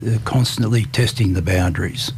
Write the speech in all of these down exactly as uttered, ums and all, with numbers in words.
They're constantly testing the boundaries.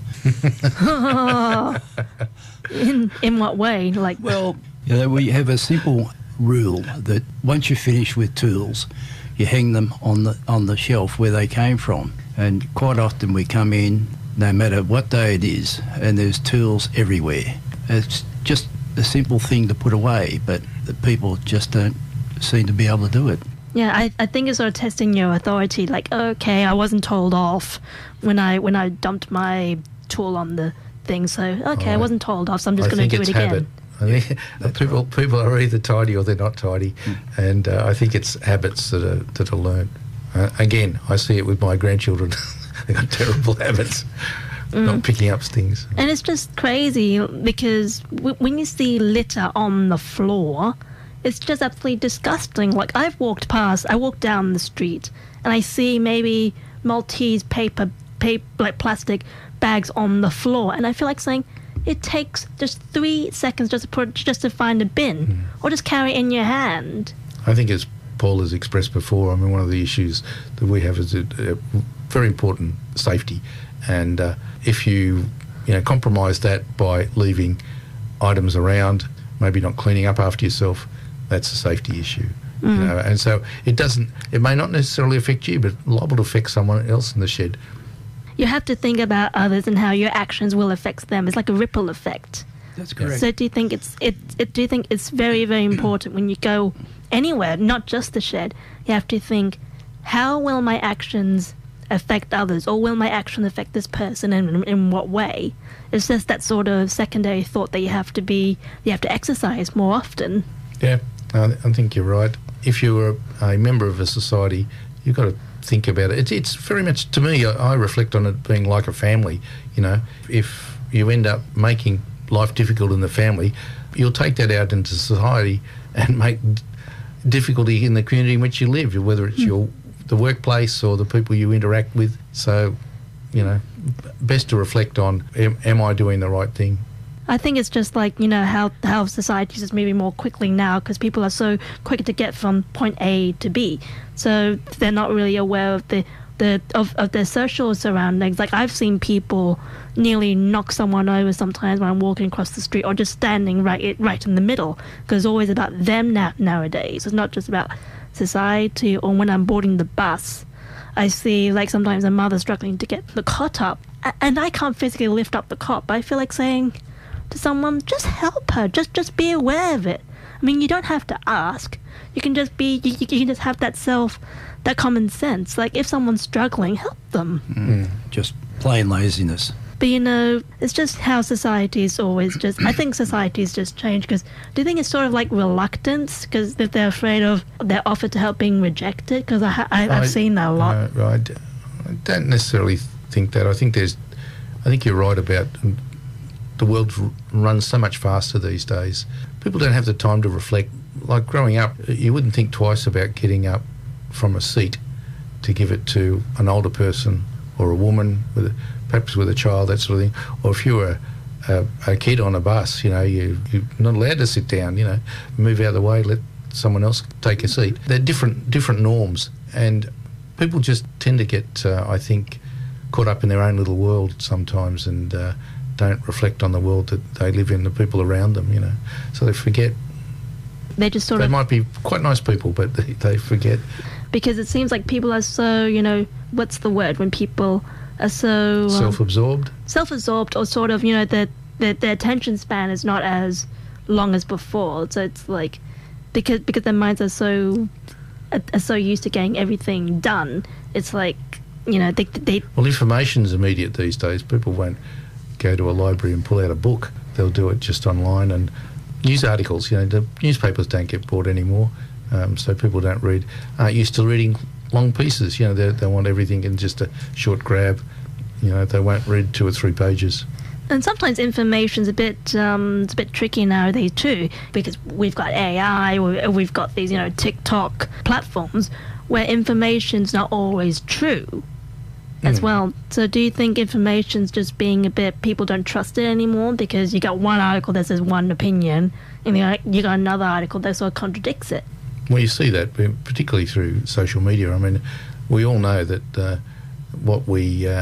in in what way? Like, well, you know, we have a simple rule that once you finish with tools, you hang them on the on the shelf where they came from. And quite often we come in, no matter what day it is, and there's tools everywhere. It's just a simple thing to put away, but the people just don't seem to be able to do it. Yeah, I, I think it's sort of testing your authority. Like, okay, I wasn't told off when I when I dumped my tool on the thing, so okay, oh, I wasn't told off, so I'm just going to do it again. Habit. I think people right. people are either tidy or they're not tidy, mm. and uh, I think it's habits that are that are learned. Uh, again, I see it with my grandchildren. They've got terrible habits, mm. not picking up things. And it's just crazy because w- when you see litter on the floor, it's just absolutely disgusting. Like, I've walked past, I walk down the street, and I see maybe Maltese paper, paper like plastic bags on the floor, and I feel like saying, it takes just three seconds just to put, just to find a bin, mm. or just carry it in your hand. I think, as Paul has expressed before, I mean, one of the issues that we have is a, a very important safety, and uh, if you, you know, compromise that by leaving items around, maybe not cleaning up after yourself, that's a safety issue. Mm. You know, and so it doesn't. It may not necessarily affect you, but liable to affect someone else in the shed. You have to think about others and how your actions will affect them. It's like a ripple effect. That's correct. So do you think it's it, it do you think it's very, very important when you go anywhere, not just the shed, you have to think, how will my actions affect others, or will my action affect this person, and in, in what way? It's just that sort of secondary thought that you have to be you have to exercise more often. Yeah, I think you're right. If you're a, a member of a society, you've got to think about it. It's, it's very much, to me, I, I reflect on it being like a family. You know, if you end up making life difficult in the family, you'll take that out into society and make d- difficulty in the community in which you live, whether it's mm. your the workplace or the people you interact with. So, you know, best to reflect on, am, am I doing the right thing? I think it's just like, you know, how how society is moving more quickly now because people are so quick to get from point A to B. So they're not really aware of the, the of, of their social surroundings. Like, I've seen people nearly knock someone over sometimes when I'm walking across the street, or just standing right right in the middle, because it's always about them now, nowadays. It's not just about society. Or when I'm boarding the bus, I see, like, sometimes a mother struggling to get the cot up, and I can't physically lift up the cot, but I feel like saying to someone, just help her, just just be aware of it. I mean, you don't have to ask. You can just be, you, you can just have that self, that common sense. Like, if someone's struggling, help them. Mm, just plain laziness. But, you know, it's just how society's always just, I think society's just changed, because do you think it's sort of like reluctance, because if they're afraid of their offer to help being rejected? Because I, I, I've I, seen that a lot. Uh, right. I don't necessarily think that. I think there's, I think you're right about the world runs so much faster these days. People don't have the time to reflect. Like, growing up, you wouldn't think twice about getting up from a seat to give it to an older person or a woman, with a, perhaps with a child, that sort of thing. Or if you were a, a kid on a bus, you know, you, you're not allowed to sit down, you know, move out of the way, let someone else take a seat. They're different different norms, and people just tend to get, uh, I think, caught up in their own little world sometimes, and uh, don't reflect on the world that they live in, the people around them, you know. So they forget. They just sort they of... They might be quite nice people, but they, they forget. Because it seems like people are so, you know, what's the word, when people are so... Um, self-absorbed? Self-absorbed, or sort of, you know, their, their, their attention span is not as long as before. So it's like, because because their minds are so, are, are so used to getting everything done, it's like, you know, they... they well, information's immediate these days. People won't go to a library and pull out a book. They'll do it just online. And news articles, you know, the newspapers don't get bought anymore, um, so people don't read, aren't used to reading long pieces. You know, they, they want everything in just a short grab. You know, they won't read two or three pages. And sometimes information's a bit, um, it's a bit tricky nowadays too, because we've got A I, we've got these, you know, TikTok platforms where information's not always true as mm. well. So do you think information's just being a bit, people don't trust it anymore because you got one article that says one opinion, and you got, you got another article that sort of contradicts it? Well, you see that particularly through social media. I mean, we all know that uh, what we uh,